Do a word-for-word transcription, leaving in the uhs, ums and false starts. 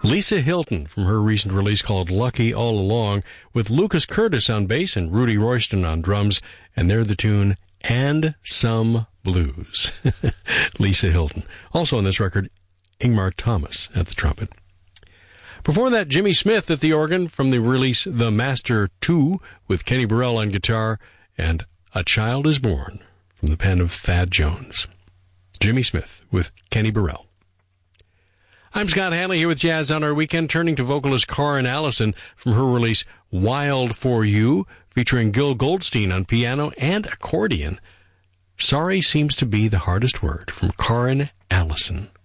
Lisa Hilton from her recent release called Lucky All Along, with Lucas Curtis on bass and Rudy Royston on drums, and they're the tune And Some Blues. Lisa Hilton. Also on this record, Ingmar Thomas at the trumpet. Before that, Jimmy Smith at the organ from the release The Master two, with Kenny Burrell on guitar, and A Child Is Born from the pen of Thad Jones. Jimmy Smith with Kenny Burrell. I'm Scott Hanley here with Jazz on Our Weekend, turning to vocalist Karin Allison from her release Wild for You, featuring Gil Goldstein on piano and accordion. Sorry Seems to Be the Hardest Word from Karin Allison.